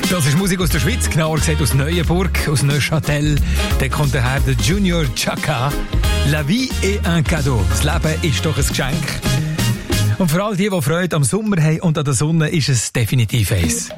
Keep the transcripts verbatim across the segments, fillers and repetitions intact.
Das ist Musik aus der Schweiz, genauer gesagt aus Neuenburg, aus Neuchâtel. Da kommt daher der Junior Chaka. La vie est un cadeau. Das Leben ist doch ein Geschenk. Und für all die, die Freude am Sommer haben und an der Sonne, ist es definitiv eins.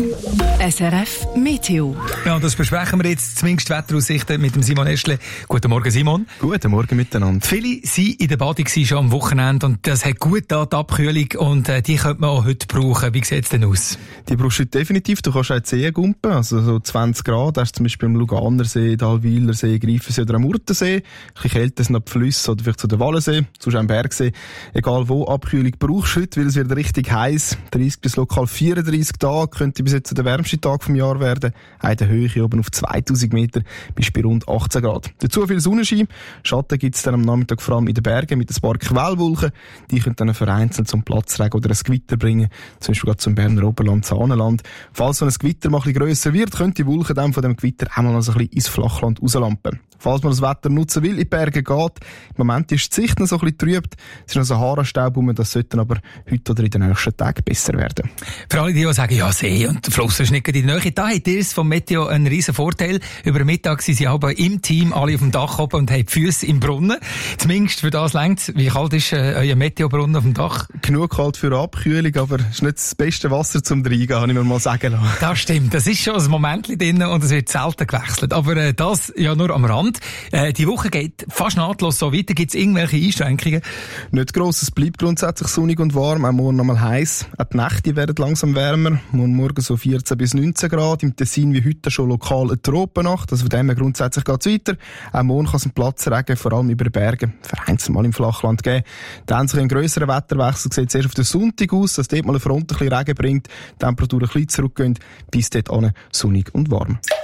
S R F Meteo. Ja, das besprechen wir jetzt, zumindest Wetteraussichten mit dem Simon Eschle. Guten Morgen, Simon. Guten Morgen miteinander. Viele waren in der Badung schon am Wochenende und das hat gut da die Abkühlung und äh, die könnte man auch heute brauchen. Wie sieht es denn aus? Die brauchst du heute definitiv. Du kannst auch die Seen gumpen, also so zwanzig Grad. Da hast du zum Beispiel am Luganersee, Dalwilersee, Greifensee oder am Murtensee. Ein bisschen kälter sind noch die Flüsse oder vielleicht so der Wallensee, sonst auch am Bergsee. Egal wo, Abkühlung brauchst du heute, weil es wird richtig heiß. dreißig bis lokal vierunddreißig Tage, könnte bis jetzt der wärmste Tag vom Jahr werden. Auch in der Höhe oben auf zweitausend Meter bis bei rund achtzehn Grad. Dazu viel Sonnenschein. Schatten gibt es dann am Nachmittag vor allem in den Bergen mit ein paar Quellwolken. Die können dann vereinzelt zum Platzregen oder ein Gewitter bringen. Zum Beispiel gerade zum Berner Oberland, Saanenland. Falls so ein Gewitter mal ein bisschen grösser wird, könnte die Wolken dann von dem Gewitter auch mal noch so ein bisschen ins Flachland rauslampen. Falls man das Wetter nutzen will, in die Berge geht. Im Moment ist die Sicht noch so ein bisschen trübt. Es ist noch so Sahara-Staub rum, das sollte aber heute oder in den nächsten Tagen besser werden. Für alle, die, die sagen, ja, See und der Fluss ist nicht in der Nähe, da hat ihr vom Meteo einen riesen Vorteil. Über den Mittag sind sie aber im Team alle auf dem Dach oben und haben die Füße im Brunnen. Zumindest für das längt's. Wie kalt ist äh, euer Meteobrunnen auf dem Dach? Genug kalt für eine Abkühlung, aber es ist nicht das beste Wasser zum Reingehen, kann ich mir mal sagen lassen. Das stimmt. Das ist schon ein Moment drin und es wird selten gewechselt. Aber äh, das ja nur am Rand. Äh, die Woche geht fast nahtlos so weiter. Gibt es irgendwelche Einschränkungen? Nicht gross. Es bleibt grundsätzlich sonnig und warm. Auch morgen noch mal heiß. Auch die Nächte werden langsam wärmer. Morgen so vierzehn bis neunzehn Grad. Im Tessin wie heute schon lokal eine Tropennacht. Also von dem her grundsätzlich geht es weiter. Auch morgen kann es einen Platzregen, vor allem über den Bergen, vereinzelt mal im Flachland geben. Dann so ein grösserer Wetterwechsel sieht es erst auf den Sonntag aus, dass dort mal eine Front ein bisschen Regen bringt, die Temperaturen ein bisschen zurückgehen, bis dort sonnig und warm.